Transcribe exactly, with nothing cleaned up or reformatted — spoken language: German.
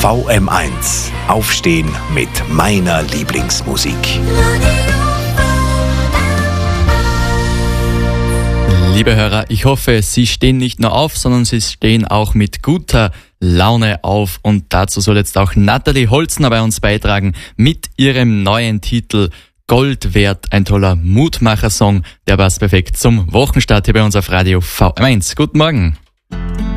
V M eins. Aufstehen mit meiner Lieblingsmusik. Liebe Hörer, ich hoffe, Sie stehen nicht nur auf, sondern Sie stehen auch mit guter Laune auf. Und dazu soll jetzt auch Nathalie Holzner bei uns beitragen mit ihrem neuen Titel Gold wert. Ein toller Mutmacher-Song, der passt perfekt zum Wochenstart hier bei uns auf Radio V M eins. Guten Morgen.